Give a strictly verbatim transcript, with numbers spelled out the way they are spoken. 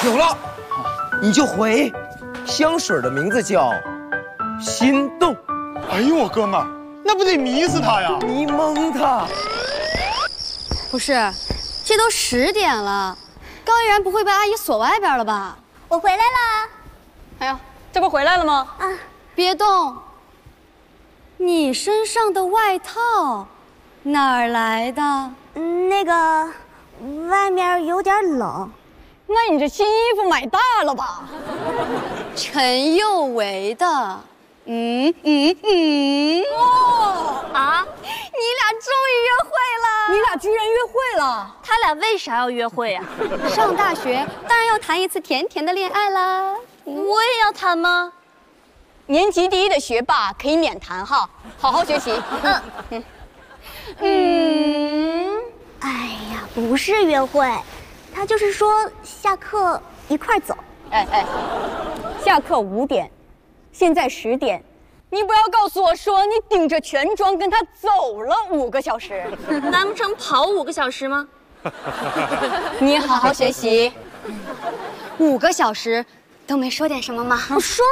有了，你就回，香水的名字叫心动。 哎呦，我哥们儿，那不得迷死他呀！ 迷蒙他。 不是，这都十点了，高依然不会被阿姨锁外边了吧？ 我回来啦！ 哎呀，这不回来了吗？ 啊， 别动！你身上的外套哪儿来的？ 嗯，那个外面有点冷。 那你这新衣服买大了吧？陈宥维的。嗯嗯嗯。 哦啊！ 你俩终于约会了！ 你俩居然约会了？ 他俩为啥要约会呀？ 上大学当然要谈一次甜甜的恋爱啦。 我也要谈吗？ 年级第一的学霸可以免谈哈，好好学习。 嗯嗯嗯。哎呀，不是约会，他就是说下课一块走。 哎哎，下课五点，现在十点，你不要告诉我说你顶着全妆跟他走了五个小时， 难不成跑五个小时吗？ 你好好学习。 五个小时都没说点什么吗？ 我说